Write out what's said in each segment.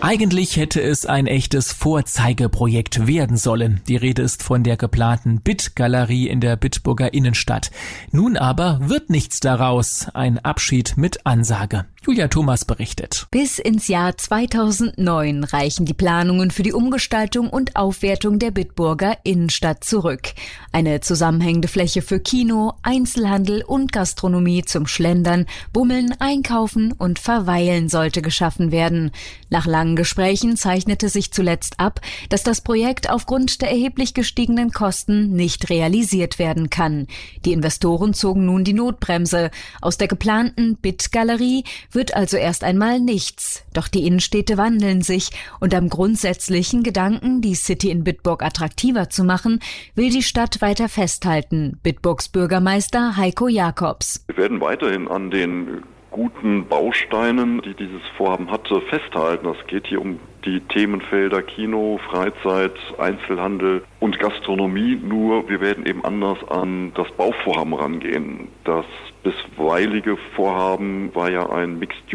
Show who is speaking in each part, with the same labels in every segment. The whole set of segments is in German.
Speaker 1: Eigentlich hätte es ein echtes Vorzeigeprojekt werden sollen. Die Rede ist von der geplanten Bit-Galerie in der Bitburger Innenstadt. Nun aber wird nichts daraus. Ein Abschied mit Ansage. Julia Thomas berichtet.
Speaker 2: Bis ins Jahr 2009 reichen die Planungen für die Umgestaltung und Aufwertung der Bitburger Innenstadt zurück. Eine zusammenhängende Fläche für Kino, Einzelhandel und Gastronomie zum Schlendern, Bummeln, Einkaufen und Verweilen sollte geschaffen werden. Nach langen Gesprächen zeichnete sich zuletzt ab, dass das Projekt aufgrund der erheblich gestiegenen Kosten nicht realisiert werden kann. Die Investoren zogen nun die Notbremse. Aus der geplanten Bit-Galerie wird also erst einmal nichts. Doch die Innenstädte wandeln sich und am grundsätzlichen Gedanken, die City in Bitburg attraktiver zu machen, will die Stadt weiter festhalten. Bitburgs Bürgermeister Heiko Jakobs.
Speaker 3: Wir werden weiterhin an den guten Bausteinen, die dieses Vorhaben hatte, festhalten. Es geht hier um die Themenfelder Kino, Freizeit, Einzelhandel und Gastronomie. Nur wir werden eben anders an das Bauvorhaben rangehen. Das bisweilige Vorhaben war ja ein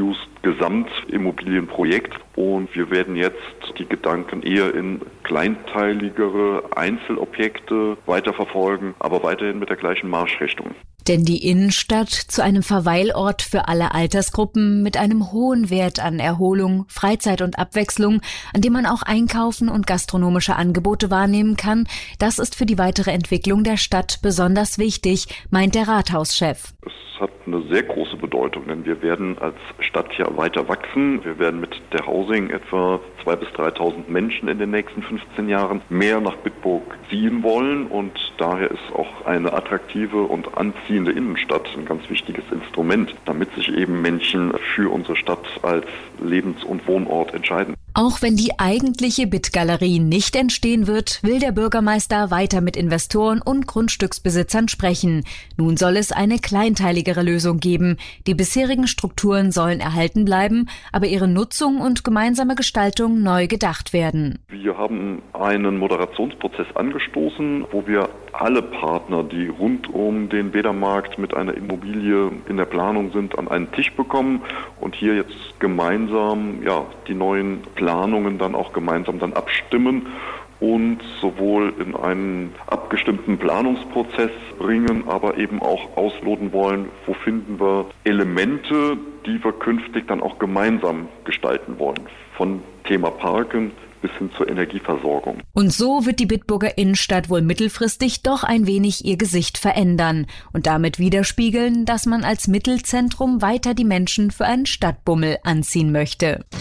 Speaker 3: Mixed-Use-Gesamtimmobilienprojekt und wir werden jetzt die Gedanken eher in kleinteiligere Einzelobjekte weiterverfolgen, aber weiterhin mit der gleichen Marschrichtung.
Speaker 2: Denn die Innenstadt zu einem Verweilort für alle Altersgruppen mit einem hohen Wert an Erholung, Freizeit und Abwechslung, an dem man auch einkaufen und gastronomische Angebote wahrnehmen kann, das ist für die weitere Entwicklung der Stadt besonders wichtig, meint der Rathauschef.
Speaker 3: Es hat eine sehr große Bedeutung, denn wir werden als Stadt ja weiter wachsen. Wir werden mit der Housing etwa 2.000 bis 3.000 Menschen in den nächsten 15 Jahren mehr nach Bitburg ziehen wollen und daher ist auch eine attraktive und anziehende Innenstadt ein ganz wichtiges Instrument, damit sich eben Menschen für unsere Stadt als Lebens- und Wohnort entscheiden.
Speaker 2: Auch wenn die eigentliche Bit-Galerie nicht entstehen wird, will der Bürgermeister weiter mit Investoren und Grundstücksbesitzern sprechen. Nun soll es eine kleinteiligere Lösung geben. Die bisherigen Strukturen sollen erhalten bleiben, aber ihre Nutzung und gemeinsame Gestaltung neu gedacht werden.
Speaker 3: Wir haben einen Moderationsprozess angestoßen, wo wir alle Partner, die rund um den Bädermarkt mit einer Immobilie in der Planung sind, an einen Tisch bekommen und hier jetzt gemeinsam die neuen Planungen dann auch gemeinsam dann abstimmen und sowohl in einen abgestimmten Planungsprozess bringen, aber eben auch ausloten wollen, wo finden wir Elemente, die wir künftig dann auch gemeinsam gestalten wollen. Von Thema Parken bis hin zur Energieversorgung.
Speaker 2: Und so wird die Bitburger Innenstadt wohl mittelfristig doch ein wenig ihr Gesicht verändern und damit widerspiegeln, dass man als Mittelzentrum weiter die Menschen für einen Stadtbummel anziehen möchte.